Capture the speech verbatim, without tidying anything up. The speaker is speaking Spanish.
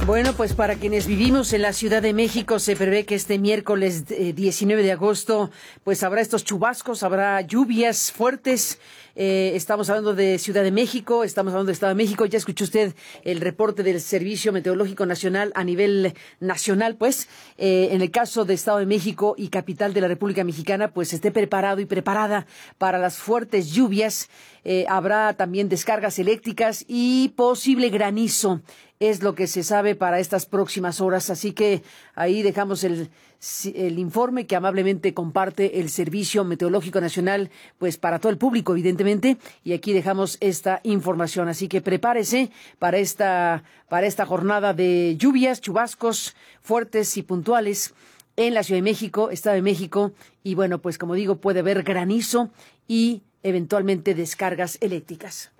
Bueno, pues para quienes vivimos en la Ciudad de México, se prevé que este miércoles eh, diecinueve de agosto, pues habrá estos chubascos, habrá lluvias fuertes. Eh, estamos hablando de Ciudad de México, estamos hablando de Estado de México. Ya escuchó usted el reporte del Servicio Meteorológico Nacional a nivel nacional, pues. Eh, en el caso de Estado de México y capital de la República Mexicana, pues esté preparado y preparada para las fuertes lluvias. Eh, habrá también descargas eléctricas y posible granizo. Es lo que se sabe para estas próximas horas. Así que ahí dejamos el, el informe que amablemente comparte el Servicio Meteorológico Nacional, pues para todo el público, evidentemente. Y aquí dejamos esta información. Así que prepárese para esta, para esta jornada de lluvias, chubascos fuertes y puntuales en la Ciudad de México, Estado de México. Y bueno, pues como digo, puede haber granizo y eventualmente descargas eléctricas.